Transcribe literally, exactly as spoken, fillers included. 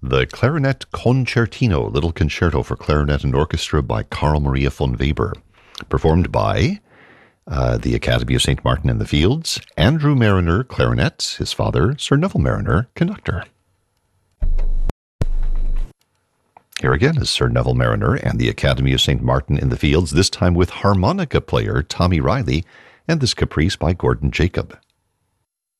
the Clarinet Concertino, Little Concerto for Clarinet and Orchestra by Carl Maria von Weber, performed by uh, the Academy of Saint Martin in the Fields, Andrew Mariner, clarinet, his father, Sir Neville Mariner, conductor. Here again is Sir Neville Mariner and the Academy of Saint Martin in the Fields, this time with harmonica player Tommy Riley, and this caprice by Gordon Jacob.